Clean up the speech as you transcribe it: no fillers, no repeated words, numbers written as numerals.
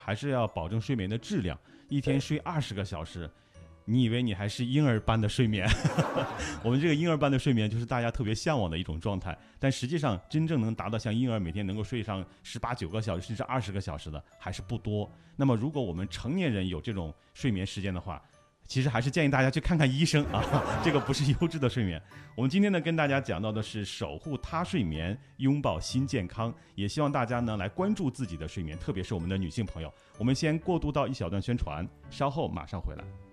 还是要保证睡眠的质量，一天睡20个小时。你以为你还是婴儿般的睡眠我们这个婴儿般的睡眠就是大家特别向往的一种状态，但实际上真正能达到像婴儿每天能够睡上18、9个小时甚至20个小时的还是不多。那么如果我们成年人有这种睡眠时间的话，其实还是建议大家去看看医生啊，这个不是优质的睡眠。我们今天呢跟大家讲到的是守护他睡眠，拥抱新健康，也希望大家呢来关注自己的睡眠，特别是我们的女性朋友。我们先过渡到一小段宣传，稍后马上回来。